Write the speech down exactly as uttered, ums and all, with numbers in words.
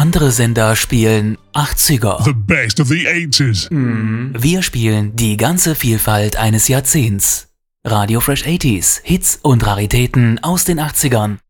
Andere Sender spielen achtziger. The best of the eighties. Wir spielen die ganze Vielfalt eines Jahrzehnts. Radio Fresh achtziger, Hits und Raritäten aus den achtzigern.